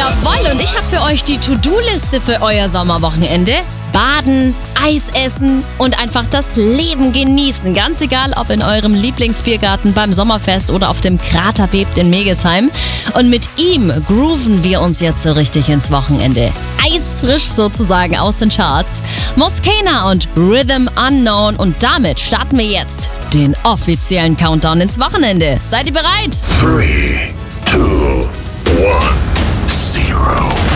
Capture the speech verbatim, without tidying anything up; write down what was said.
Jawohl, und ich habe für euch die To-Do-Liste für euer Sommerwochenende. Baden, Eis essen und einfach das Leben genießen. Ganz egal, ob in eurem Lieblingsbiergarten, beim Sommerfest oder auf dem Krater bebt in Megesheim. Und mit ihm grooven wir uns jetzt so richtig ins Wochenende. Eisfrisch sozusagen aus den Charts. Moskena und Rhythm Unknown. Und damit starten wir jetzt den offiziellen Countdown ins Wochenende. Seid ihr bereit? Three, two, one, zero.